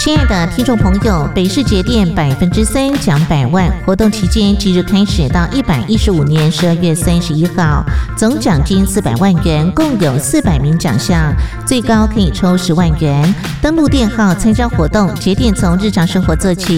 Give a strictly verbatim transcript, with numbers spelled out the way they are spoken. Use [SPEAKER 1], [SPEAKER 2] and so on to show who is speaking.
[SPEAKER 1] 亲爱的听众朋友，北市节电百分之三奖百万活动期间即日开始到一百一十五年十二月三十一号，总奖金四百万元，共有四百名奖项，最高可以抽十万元。登录电号参加活动，节电从日常生活做起。